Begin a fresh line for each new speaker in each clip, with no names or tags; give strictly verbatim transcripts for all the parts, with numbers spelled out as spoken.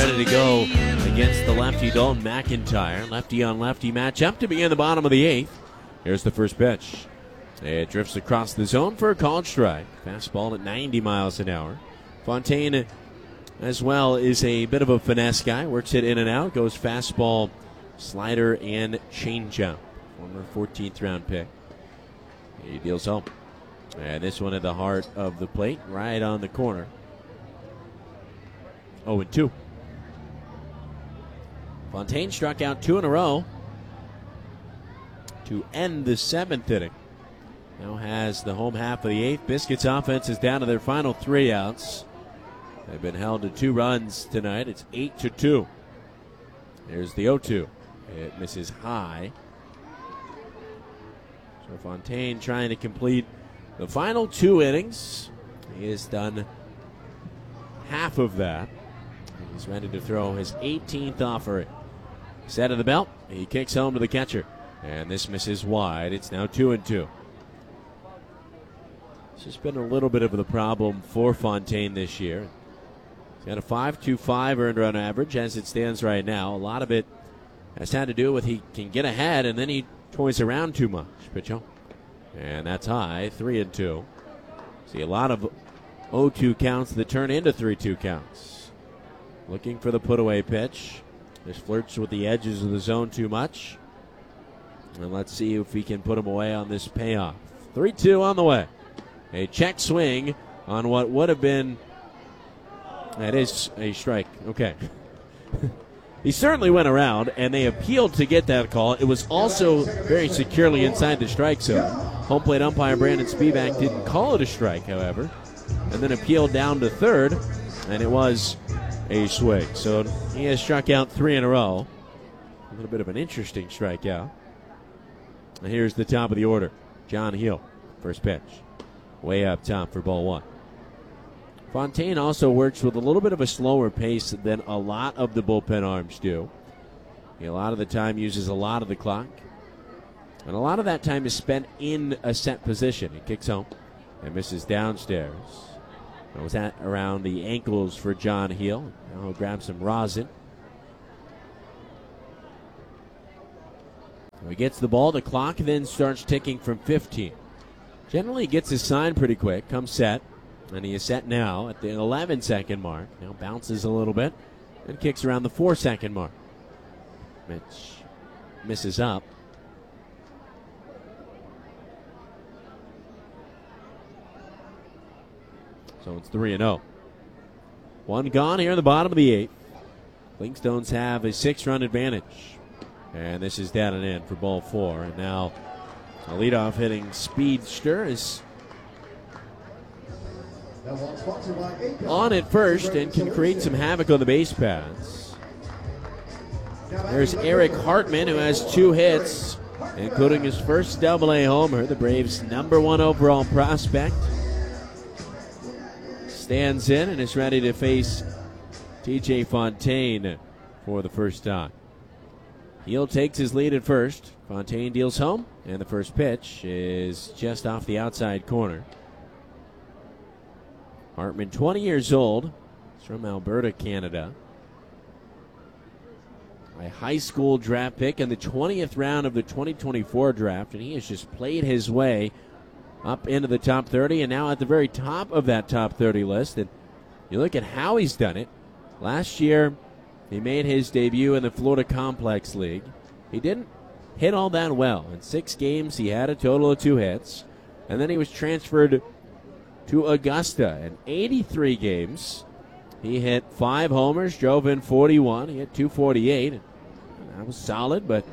ready to go against the lefty Dalton McIntyre. Lefty on lefty matchup to begin the bottom of the eighth. Here's the first pitch. It drifts across the zone for a called strike. Fastball at ninety miles an hour. Fontaine, as well, is a bit of a finesse guy. Works it in and out. Goes fastball, slider, and changeup. Former fourteenth round pick. He deals home. And this one at the heart of the plate, right on the corner. oh and two. Fontaine struck out two in a row to end the seventh inning. Now has the home half of the eighth. Biscuits offense is down to their final three outs. They've been held to two runs tonight. It's eight to two. Here's the oh two. It misses high. So Fontaine trying to complete the final two innings. He has done half of that. He's ready to throw his eighteenth offering. Set of the belt. He kicks home to the catcher. And this misses wide. It's now two and two. This has been a little bit of the problem for Fontaine this year. He's got a five two five earned run average as it stands right now. A lot of it has had to do with he can get ahead and then he toys around too much. Pitch home. And that's high. three and two. See a lot of oh two counts that turn into three two counts. Looking for the put-away pitch. This flirts with the edges of the zone too much. And let's see if we can put him away on this payoff. three two on the way. A check swing on what would have been. That is a strike. Okay. He certainly went around, and they appealed to get that call. It was also very securely inside the strike zone. Home plate umpire Brandon Spivak didn't call it a strike, however, and then appealed down to third, and it was a swing. So he has struck out three in a row. A little bit of an interesting strikeout. And here's the top of the order. John Heel, first pitch. Way up top for ball one. Fontaine also works with a little bit of a slower pace than a lot of the bullpen arms do. He a lot of the time uses a lot of the clock. And a lot of that time is spent in a set position. He kicks home and misses downstairs. That was at around the ankles for John Heel. Now he'll grab some rosin. So he gets the ball. The clock then starts ticking from fifteen. Generally gets his sign pretty quick. Comes set. And he is set now at the eleven second mark. Now bounces a little bit and kicks around the four second mark. Mitch misses up. So it's three and oh. One gone here in the bottom of the eighth. Clingstones have a six run advantage. And this is down and in for ball four. And now a leadoff hitting speedster is on at first and can create some havoc on the base paths. There's Eric Hartman, who has two hits, including his first double A homer. The Braves' number one overall prospect stands in and is ready to face T J Fontaine for the first time. Heel takes his lead at first. Fontaine deals home, and the first pitch is just off the outside corner. Hartman, twenty years old. He's from Alberta, Canada. A high school draft pick in the twentieth round of the twenty twenty-four draft, and he has just played his way up into the top thirty, and now at the very top of that top thirty list. And you look at how he's done it. Last year, he made his debut in the Florida Complex League. He didn't hit all that well. In six games, he had a total of two hits, and then he was transferred to Augusta. In eighty-three games, he hit five homers, drove in forty-one. He hit two forty-eight. That was solid, but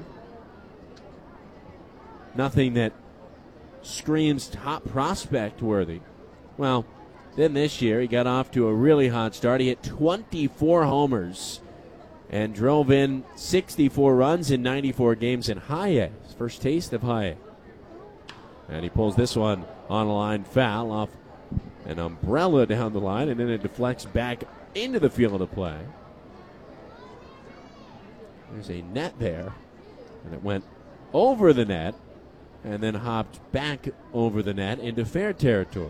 nothing that screams top prospect worthy. Well, then this year he got off to a really hot start. He hit twenty-four homers and drove in sixty-four runs in ninety-four games in high A. His first taste of high A. And he pulls this one on a line foul off an umbrella down the line, and then it deflects back into the field of play. There's a net there, and it went over the net and then hopped back over the net into fair territory.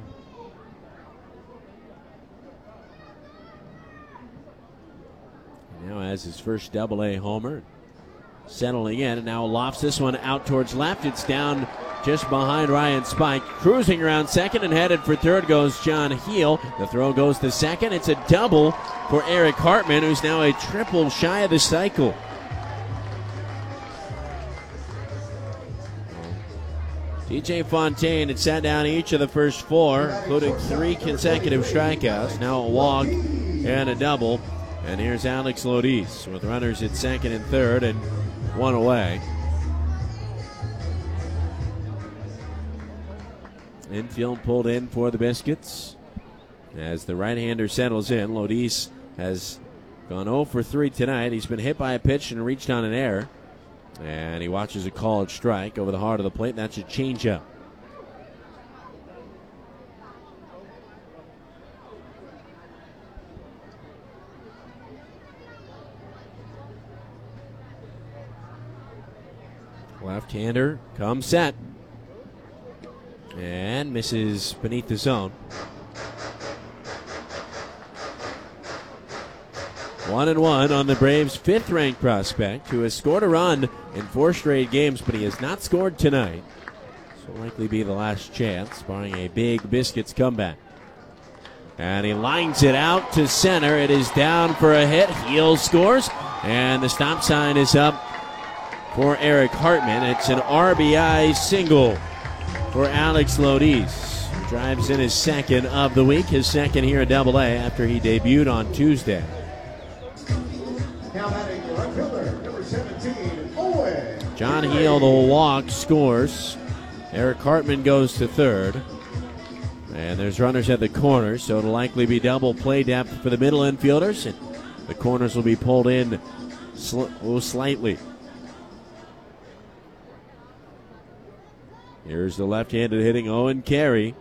Now has his first double A homer. Settling in and now lofts this one out towards left. It's down just behind Ryan Spike. Cruising around second and headed for third goes John Heel. The throw goes to second. It's a double for Eric Hartman, who's now a triple shy of the cycle. T J Fontaine had sat down each of the first four, including three consecutive strikeouts. Now a walk and a double. And here's Alex Lodis with runners at second and third and one away. Infield pulled in for the Biscuits. As the right-hander settles in, Lodis has gone oh for three tonight. He's been hit by a pitch and reached on an error. And he watches a called strike over the heart of the plate. That's a changeup. Left-hander comes set. And misses beneath the zone. One and one on the Braves' fifth-ranked prospect, who has scored a run in four straight games, but he has not scored tonight. This will likely be the last chance, barring a big Biscuits comeback. And he lines it out to center. It is down for a hit. Heel scores, and the stop sign is up for Eric Hartman. It's an R B I single for Alex Lodis. He drives in his second of the week, his second here at Double A after he debuted on Tuesday.
Now batting right fielder, number seventeen, Owen.
John Heel, the walk, scores. Eric Hartman goes to third. And there's runners at the corners, so it'll likely be double play depth for the middle infielders. And the corners will be pulled in sl- oh, slightly. Here's the left-handed hitting Owen Carey.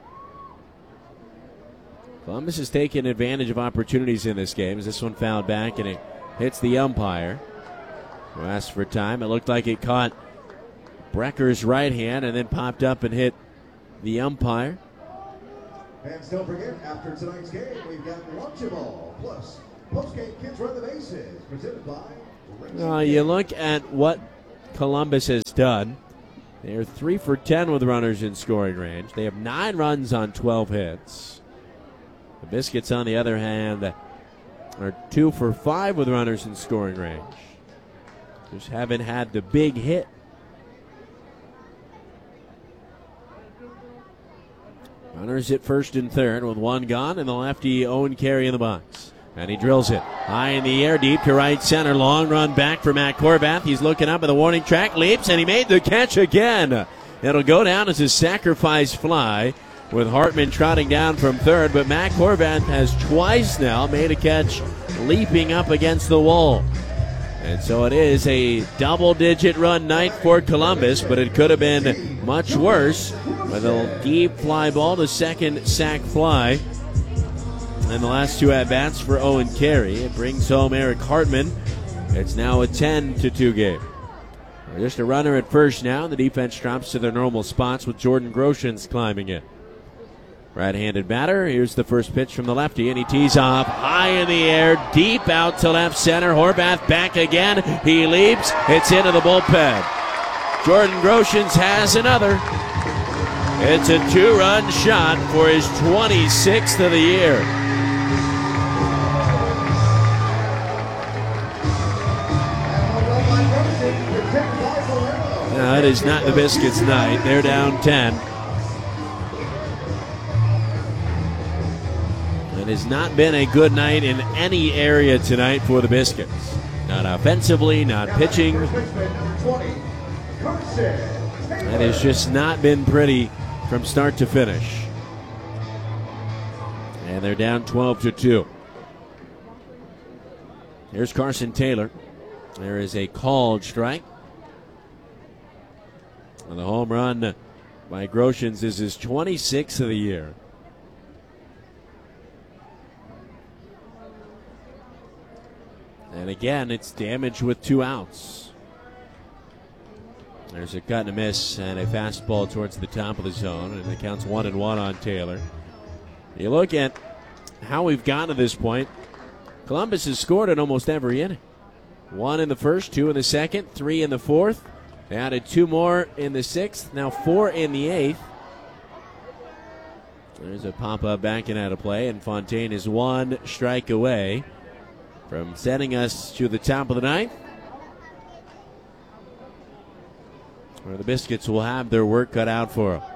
Columbus has taken advantage of opportunities in this game as this one fouled back and it hits the umpire, who asked for time. It looked like it caught Brecker's right hand and then popped up and hit the umpire.
And don't forget, after tonight's game, we've got Lunchable plus post-game Kids Run the Bases, presented by
Uh, you look at what Columbus has done. They're three for ten with runners in scoring range. They have nine runs on twelve hits. The Biscuits, on the other hand, are two for five with runners in scoring range. Just haven't had the big hit. Runners at first and third with one gone, and the lefty Owen Carey in the box. And he drills it high in the air, deep to right center. Long run back for Matt Corbath. He's looking up at the warning track, leaps, and he made the catch again. It'll go down as a sacrifice fly with Hartman trotting down from third, but Matt Corbath has twice now made a catch leaping up against the wall. And so it is a double-digit run night for Columbus, but it could have been much worse with a deep fly ball to second sac fly. And the last two at-bats for Owen Carey. It brings home Eric Hartman. It's now a ten to two game. Just a runner at first now. The defense drops to their normal spots with Jordan Groshans climbing in. Right-handed batter. Here's the first pitch from the lefty, and he tees off high in the air, deep out to left center. Horvath back again. He leaps. It's into the bullpen. Jordan Groshans has another. It's a two-run shot for his twenty-sixth of the year. No, it is not the Biscuits' night. They're down ten. It has not been a good night in any area tonight for the Biscuits. Not offensively, not pitching. It has just not been pretty from start to finish. And they're down twelve to two. Here's Carson Taylor. There is a called strike. And the home run by Groshans is his twenty-sixth of the year. And again, it's damage with two outs. There's a cut and a miss and a fastball towards the top of the zone, and it counts one and one on Taylor. You look at how we've gotten to this point. Columbus has scored in almost every inning. One in the first, two in the second, three in the fourth. They added two more in the sixth, now four in the eighth. There's a pop-up backing out of play, and Fontaine is one strike away from sending us to the top of the ninth, where the Biscuits will have their work cut out for them.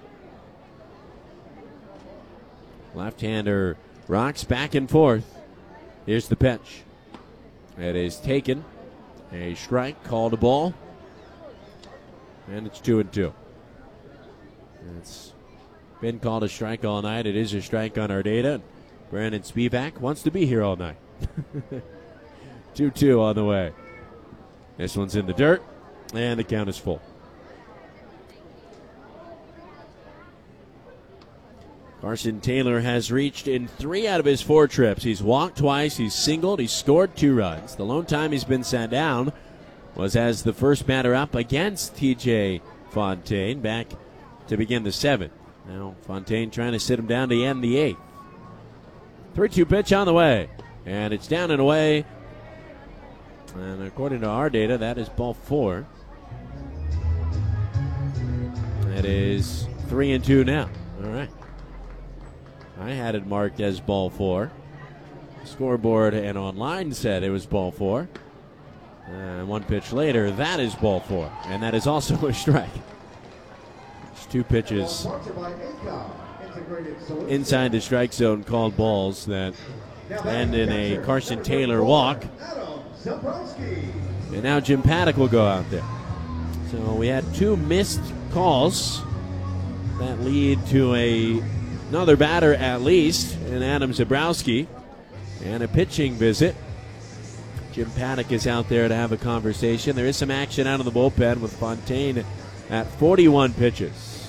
Left-hander rocks back and forth. Here's the pitch. It is taken. A strike, called a ball. And it's two and two. It's been called a strike all night. It is a strike on our data. Brandon Spivak wants to be here all night. two two on the way. This one's in the dirt, and the count is full. Carson Taylor has reached in three out of his four trips. He's walked twice, he's singled, he's scored two runs. The lone time he's been sat down was as the first batter up against T J Fontaine back to begin the seventh. Now Fontaine trying to sit him down to end the eighth. three two pitch on the way, and it's down and away. And according to our data, that is ball four. That is three and two now. All right. I had it marked as ball four. Scoreboard and online said it was ball four. And one pitch later, that is ball four. And that is also a strike. It's two pitches inside the strike zone called balls that end in a Carson Taylor walk. And now Jim Paddock will go out there. So we had two missed calls that lead to a another batter at least in Adam Zabrowski, and a pitching visit. Jim Paddock is out there to have a conversation. There is some action out of the bullpen with Fontaine at forty-one pitches.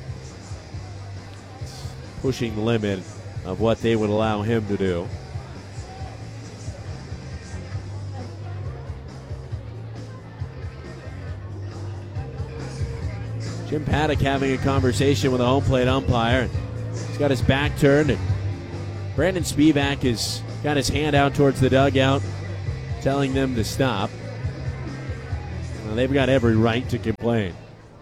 Pushing the limit of what they would allow him to do. Jim Paddock having a conversation with a home plate umpire. He's got his back turned, and Brandon Spivak has got his hand out towards the dugout, telling them to stop. Well, they've got every right to complain.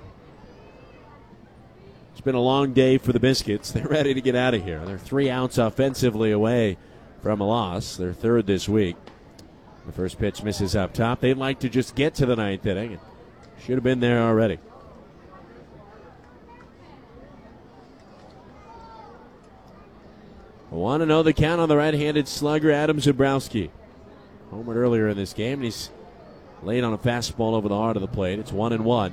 It's been a long day for the Biscuits. They're ready to get out of here. They're three outs offensively away from a loss. Their third this week. The first pitch misses up top. They'd like to just get to the ninth inning. And should have been there already. Want to know the count on the right-handed slugger, Adam Zabrowski. Homered earlier in this game, and he's laid on a fastball over the heart of the plate. It's one and one.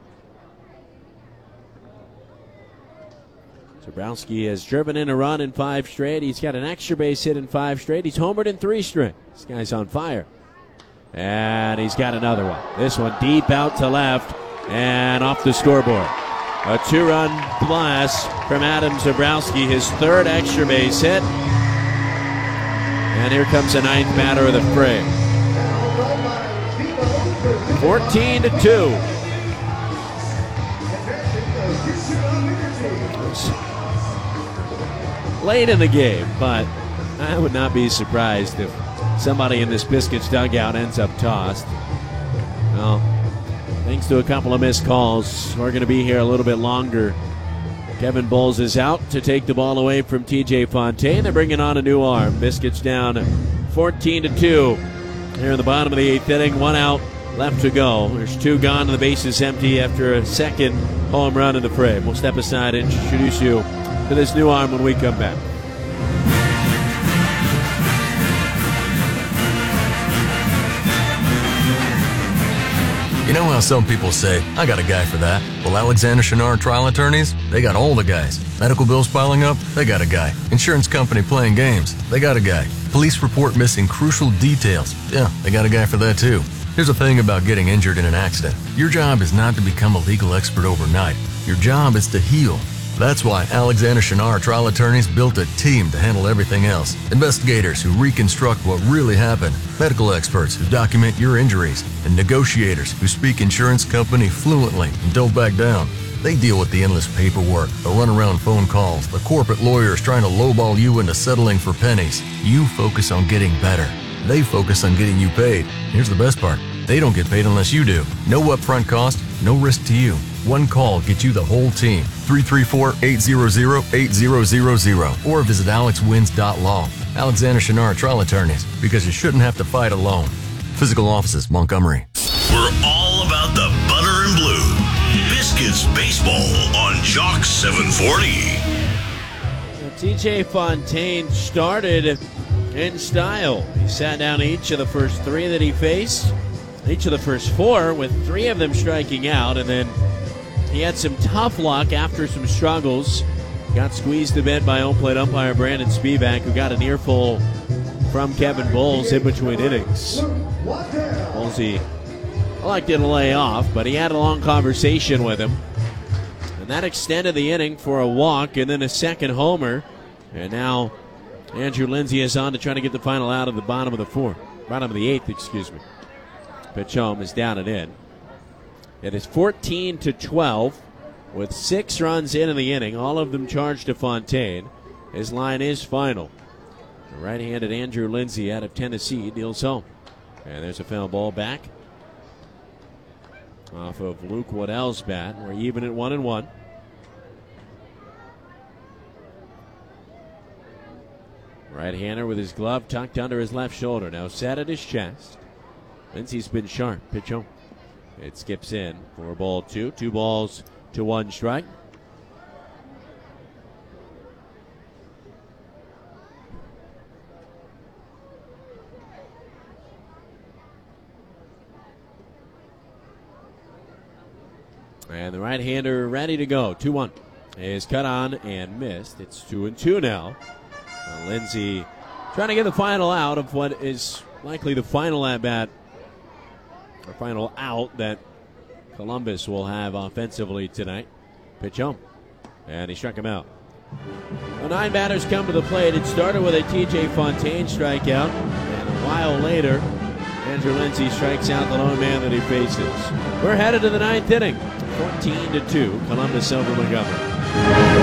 Zabrowski has driven in a run in five straight. He's got an extra base hit in five straight. He's homered in three straight. This guy's on fire. And he's got another one. This one deep out to left and off the scoreboard. A two-run blast from Adam Zabrowski, his third extra base hit. And here comes the ninth batter of the frame. fourteen to two. Late in the game, but I would not be surprised if somebody in this Biscuits dugout ends up tossed. Well, thanks to a couple of missed calls, we're going to be here a little bit longer. Kevin Bowles is out to take the ball away from T J Fontaine. They're bringing on a new arm. Biscuits down fourteen to two. Here in the bottom of the eighth inning, one out left to go. There's two gone and the base is empty after a second home run in the frame. We'll step aside and introduce you to this new arm when we come back.
You know how some people say, I got a guy for that? Well, Alexander Chenard Trial Attorneys, they got all the guys. Medical bills piling up? They got a guy. Insurance company playing games? They got a guy. Police report missing crucial details? Yeah, they got a guy for that too. Here's the thing about getting injured in an accident. Your job is not to become a legal expert overnight. Your job is to heal. That's why Alexander Chenard Trial Attorneys built a team to handle everything else. Investigators who reconstruct what really happened, medical experts who document your injuries, and negotiators who speak insurance company fluently and don't back down. They deal with the endless paperwork, the runaround phone calls, the corporate lawyers trying to lowball you into settling for pennies. You focus on getting better. They focus on getting you paid. Here's the best part. They don't get paid unless you do. No upfront cost, no risk to you. One call gets you the whole team. three three four, eight hundred, eight thousand or visit alex wins dot law. Alexander Shinard Trial Attorneys, because you shouldn't have to fight alone. Physical offices, Montgomery.
We're all about the butter and blue. Biscuits Baseball on Jock seven forty.
T J Fontaine started in style. He sat down each of the first three that he faced, each of the first four, with three of them striking out, and then he had some tough luck after some struggles. Got squeezed a bit by home plate umpire Brandon Spivak, who got an earful from Kevin Bowles in between innings. Bowlesy liked to lay off, but he had a long conversation with him. And that extended the inning for a walk and then a second homer. And now Andrew Lindsay is on to try to get the final out of the bottom of the fourth. Bottom of the eighth, excuse me. Pitch home is down and in. It is fourteen to twelve with six runs in in the inning, all of them charged to Fontaine. His line is final. The right-handed Andrew Lindsay out of Tennessee deals home. And there's a foul ball back off of Luke Waddell's bat. We're even at one and one. Right-hander with his glove tucked under his left shoulder. Now set at his chest. Lindsay's been sharp. Pitch home. It skips in for ball two. Two balls to one strike. And the right-hander ready to go. two one is cut on and missed. It's two and two now. Uh, Lindsay trying to get the final out of what is likely the final at-bat, or final out that Columbus will have offensively tonight. Pitch home. And he struck him out. Well, nine batters come to the plate. It started with a T J Fontaine strikeout, and a while later, Andrew Lindsay strikes out the lone man that he faces. We're headed to the ninth inning. fourteen to two, Columbus over Montgomery.